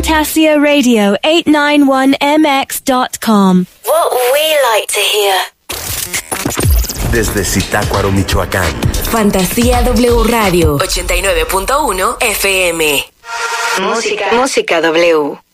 FantasiaRadio891MX.com. What we like to hear. Desde Zitácuaro, Michoacán. Fantasía W Radio 89.1 FM. Música W.